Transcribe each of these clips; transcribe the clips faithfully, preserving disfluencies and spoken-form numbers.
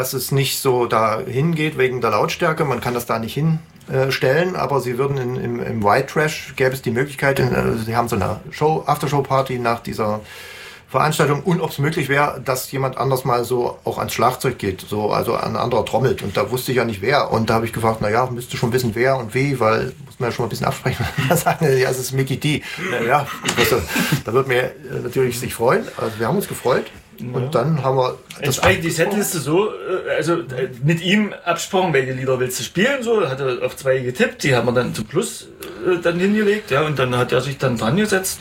dass es nicht so dahin geht wegen der Lautstärke. Man kann das da nicht hinstellen, aber sie würden in, im, im White Trash gäbe es die Möglichkeit, in, also sie haben so eine Show, Aftershow-Party nach dieser Veranstaltung, und ob es möglich wäre, dass jemand anders mal so auch ans Schlagzeug geht, so, also ein anderer trommelt, und da wusste ich ja nicht wer, und da habe ich gefragt, na ja, müsste schon wissen wer und wie, weil muss man ja schon mal ein bisschen absprechen. Da sagen ja, es ist Mickey D. Ja, das, da wird mir natürlich sich freuen, also wir haben uns gefreut. Und ja. Dann haben wir das Entsprechend die Setliste so, also mit ihm abgesprochen, welche Lieder willst du spielen, so, hat er auf zwei getippt, die haben wir dann zum Schluss äh, dann hingelegt, ja, und dann hat er sich dann dran gesetzt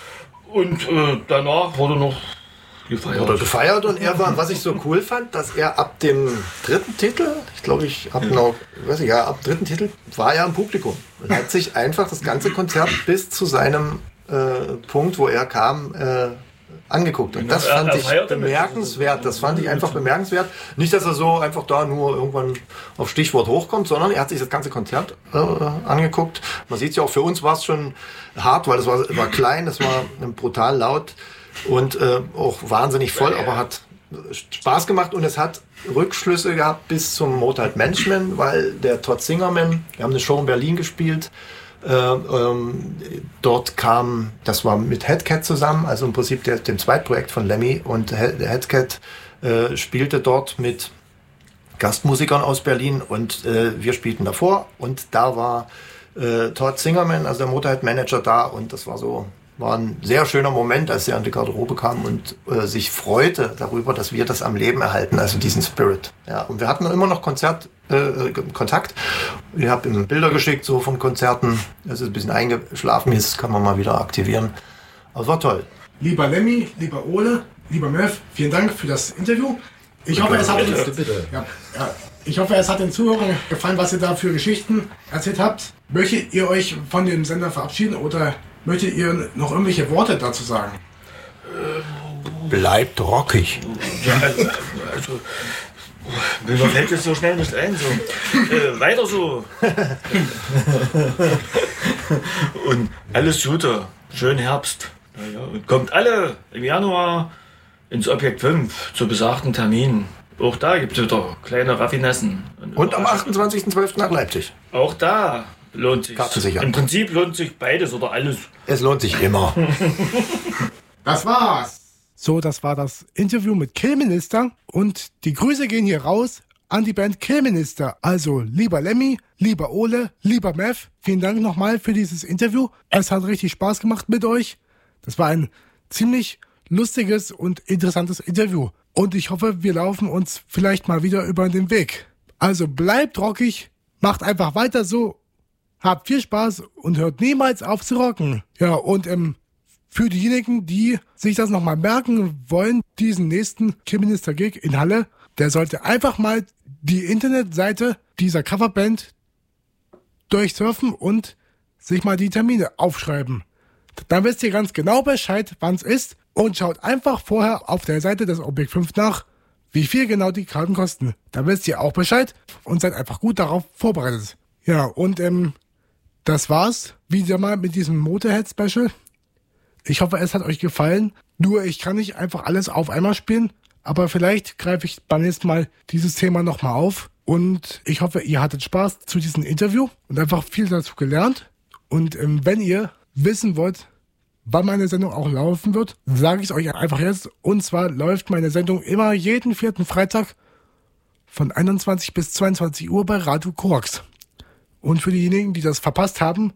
und äh, danach wurde noch gefeiert. Wurde gefeiert und er war, was ich so cool fand, dass er ab dem dritten Titel, ich glaube ich, ab ja. noch, weiß ich ja, ab dem dritten Titel war er im Publikum und hat sich einfach das ganze Konzert bis zu seinem äh, Punkt, wo er kam, äh, angeguckt. Und das fand ich bemerkenswert. Das fand ich einfach bemerkenswert. Nicht, dass er so einfach da nur irgendwann auf Stichwort hochkommt, sondern er hat sich das ganze Konzert äh, angeguckt. Man sieht es ja auch, für uns war es schon hart, weil es war, war klein, es war brutal laut und äh, auch wahnsinnig voll, aber hat Spaß gemacht, und es hat Rückschlüsse gehabt bis zum Motorhead Management, weil der Todd Singerman, wir haben eine Show in Berlin gespielt, Äh, ähm, dort kam, das war mit Headcat zusammen, also im Prinzip der, dem Zweitprojekt von Lemmy, und Headcat äh, spielte dort mit Gastmusikern aus Berlin, und äh, wir spielten davor, und da war äh, Todd Singerman, also der Motorhead-Manager, da, und das war so, war ein sehr schöner Moment, als er an die Garderobe kam und äh, sich freute darüber, dass wir das am Leben erhalten, also diesen Spirit. Ja, und wir hatten immer noch Konzert, äh, Kontakt. Ich habe ihm Bilder geschickt, so von Konzerten. Es ist ein bisschen eingeschlafen, jetzt kann man mal wieder aktivieren. Aber es war toll. Lieber Lemmy, lieber Ole, lieber Mev, vielen Dank für das Interview. Ich hoffe, es hat bitte, uns, bitte. Ja, ja, ich hoffe, es hat den Zuhörern gefallen, was ihr da für Geschichten erzählt habt. Möchtet ihr euch von dem Sender verabschieden oder möchtet ihr noch irgendwelche Worte dazu sagen? Bleibt rockig. Ja, also, also mir fällt jetzt so schnell nicht ein. So. Äh, weiter so. Und alles Gute. Schönen Herbst. Ja, ja. Und kommt alle im Januar ins Objekt fünf zu besagten Termin. Auch da gibt es wieder kleine Raffinessen. Und, Und am achtundzwanzigsten zwölften nach Leipzig. Auch da lohnt sich. Karte sichern. Im Prinzip lohnt sich beides oder alles. Es lohnt sich immer. Das war's. So, das war das Interview mit Killminister, und die Grüße gehen hier raus an die Band Killminister. Also, lieber Lemmy, lieber Ole, lieber Mev, vielen Dank nochmal für dieses Interview. Es hat richtig Spaß gemacht mit euch. Das war ein ziemlich lustiges und interessantes Interview. Und ich hoffe, wir laufen uns vielleicht mal wieder über den Weg. Also bleibt rockig, macht einfach weiter so, habt viel Spaß und hört niemals auf zu rocken. Ja, und ähm, für diejenigen, die sich das nochmal merken wollen, diesen nächsten Killminister-Gig in Halle, der sollte einfach mal die Internetseite dieser Coverband durchsurfen und sich mal die Termine aufschreiben. Dann wisst ihr ganz genau Bescheid, wann es ist, und schaut einfach vorher auf der Seite des Objekt fünf nach, wie viel genau die Karten kosten. Dann wisst ihr auch Bescheid und seid einfach gut darauf vorbereitet. Ja, und ähm, das war's wieder mal mit diesem Motorhead-Special. Ich hoffe, es hat euch gefallen. Nur, ich kann nicht einfach alles auf einmal spielen, aber vielleicht greife ich beim nächsten Mal dieses Thema nochmal auf. Und ich hoffe, ihr hattet Spaß zu diesem Interview und einfach viel dazu gelernt. Und ähm, wenn ihr wissen wollt, wann meine Sendung auch laufen wird, sage ich es euch einfach jetzt. Und zwar läuft meine Sendung immer jeden vierten Freitag von einundzwanzig bis zweiundzwanzig Uhr bei Radio Korax. Und für diejenigen, die das verpasst haben,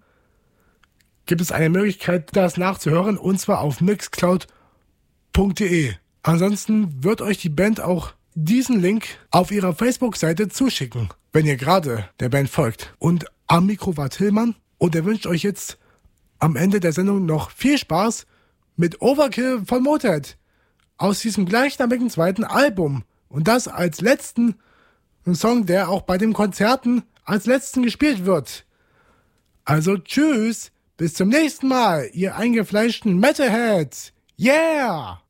gibt es eine Möglichkeit, das nachzuhören, und zwar auf mixcloud punkt de. Ansonsten wird euch die Band auch diesen Link auf ihrer Facebook-Seite zuschicken, wenn ihr gerade der Band folgt. Und am Mikro war Tillmann, und er wünscht euch jetzt am Ende der Sendung noch viel Spaß mit Overkill von Motorhead aus diesem gleichnamigen zweiten Album. Und das als letzten Song, der auch bei den Konzerten als letzten gespielt wird. Also tschüss, bis zum nächsten Mal, ihr eingefleischten Metalheads. Yeah!